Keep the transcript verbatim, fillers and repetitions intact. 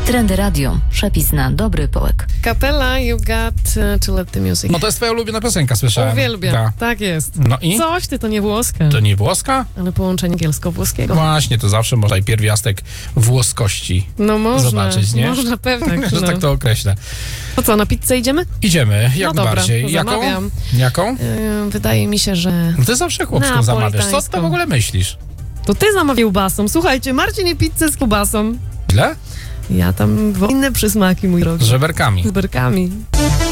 Trendy Radio. Przepis na dobry połek. Kapela You Got to Let the Music. No to jest twoja ulubiona piosenka, słyszałem. Uwielbiam, Ta. tak jest. No i? Coś ty, to nie włoska, To nie włoska? ale połączenie angielsko-włoskiego. Właśnie, to zawsze można i pierwiastek włoskości No można, zobaczyć, nie? można pewnie. Że no. tak to określę. To co, na pizzę idziemy? Idziemy, jak No dobra, bardziej. to Jaką? zamawiam. Jaką? Yy, wydaje mi się, że... No ty zawsze chłopską zamawiasz. Co ty w ogóle myślisz? To ty zamawiał basą. Słuchajcie, Marcin, nie pizzę z kubasą. Źle? Ja tam inne przysmaki, mój drogi. Z żeberkami. Z berkami.